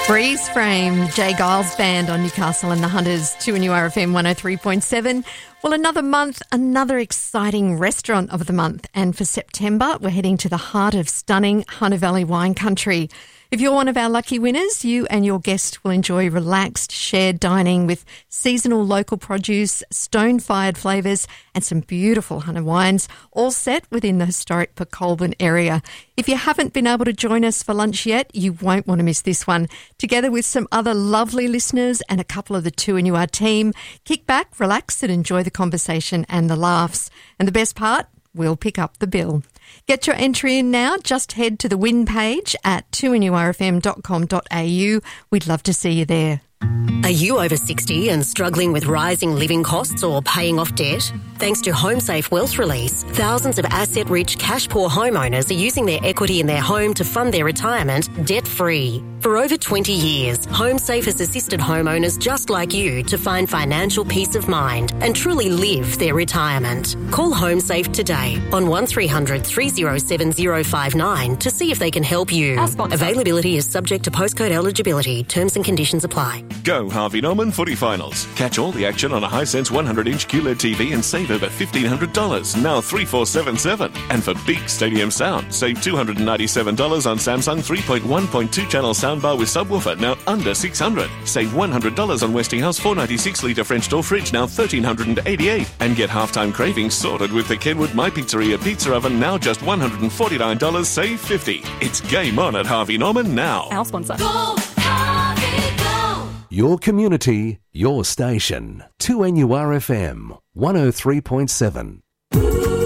Freeze Frame, Jay Giles Band on Newcastle and the Hunters, 2NURFM 103.7. Well, another month, another exciting restaurant of the month. And for September, we're heading to the heart of stunning Hunter Valley wine country. If you're one of our lucky winners, you and your guest will enjoy relaxed, shared dining with seasonal local produce, stone-fired flavours and some beautiful Hunter wines, all set within the historic Port Colborne area. If you haven't been able to join us for lunch yet, you won't want to miss this one. Together with some other lovely listeners and a couple of the 2NUR team, kick back, relax and enjoy the conversation and the laughs. And the best part, we'll pick up the bill. Get your entry in now. Just head to the win page at 2NURFM.com.au. We'd love to see you there. Are you over 60 and struggling with rising living costs or paying off debt? Thanks to HomeSafe Wealth Release, thousands of asset-rich, cash-poor homeowners are using their equity in their home to fund their retirement debt-free. For over 20 years, HomeSafe has assisted homeowners just like you to find financial peace of mind and truly live their retirement. Call HomeSafe today on 1300 307 059 to see if they can help you. Availability is subject to postcode eligibility. Terms and conditions apply. Go Harvey Norman Footy Finals. Catch all the action on a Hisense 100-inch QLED TV and save over $1,500, now $3,477. And for big stadium sound, save $297 on Samsung 3.1.2 channel soundbar with subwoofer, now under $600. Save $100 on Westinghouse 496-litre French door fridge, now $1,388. And get halftime cravings sorted with the Kenwood My Pizzeria pizza oven, now just $149, save $50. It's game on at Harvey Norman now. Our sponsor. Go, Harvey, go! Your community, your station. 2NURFM 103.7.